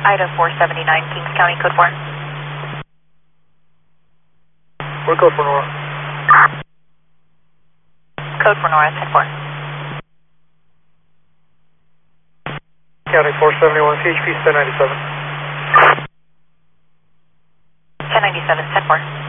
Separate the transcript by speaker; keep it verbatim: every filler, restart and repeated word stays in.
Speaker 1: Ida four seventy-nine, Kings County, code four.
Speaker 2: We're code for Nora.
Speaker 1: Code for Nora, ten four.
Speaker 2: County four seventy-one, C H P ten ninety-seven.
Speaker 1: ten ninety-seven, ten four.